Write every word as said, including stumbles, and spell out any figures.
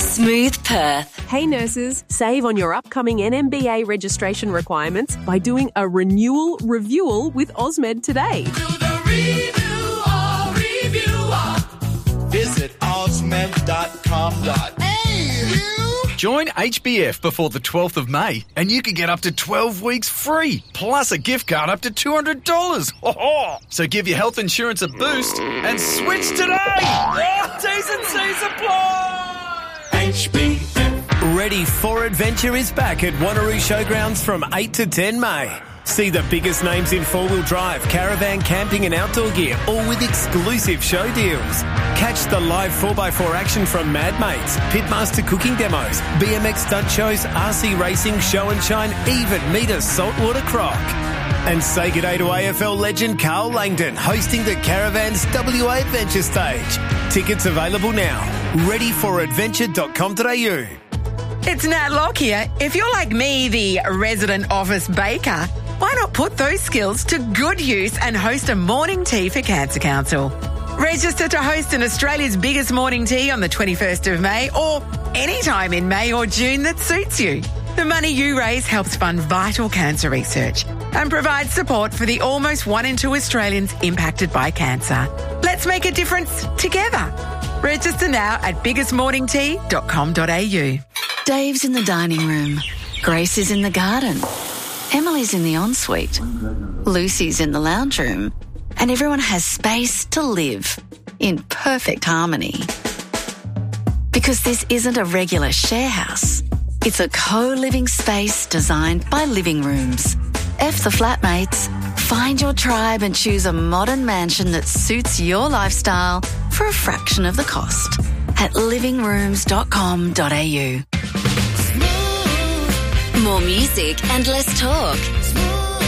Smooth Perth. Hey nurses, save on your upcoming N M B A registration requirements by doing a renewal reviewal with Osmed today. Do the review or reviewer. Visit osmed dot com dot a u. Join H B F before the twelfth of May and you can get up to twelve weeks free, plus a gift card up to two hundred dollars. Ho-ho! So give your health insurance a boost and switch today! Oh, T's and C's apply! H B F. Ready for Adventure is back at Wanneroo Showgrounds from eight to ten May. See the biggest names in four-wheel drive, caravan, camping and outdoor gear, all with exclusive show deals. Catch the live four by four action from Mad Mates, Pitmaster cooking demos, B M X stunt shows, R C racing, show and shine, even meet a saltwater croc. And say g'day to A F L legend Carl Langdon, hosting the Caravans W A Adventure Stage. Tickets available now. ready for adventure dot com dot a u. It's Nat Locke here. If you're like me, the resident office baker, why not put those skills to good use and host a morning tea for Cancer Council? Register to host an Australia's biggest morning tea on the twenty-first of May or any time in May or June that suits you. The money you raise helps fund vital cancer research and provides support for the almost one in two Australians impacted by cancer. Let's make a difference together. Register now at biggest morning tea dot com dot a u. Dave's in the dining room. Grace is in the garden. Emily's in the ensuite. Lucy's in the lounge room. And everyone has space to live in perfect harmony. Because this isn't a regular share house. It's a co-living space designed by Living Rooms. F the flatmates. Find your tribe and choose a modern mansion that suits your lifestyle for a fraction of the cost at living rooms dot com dot a u. More music and less talk.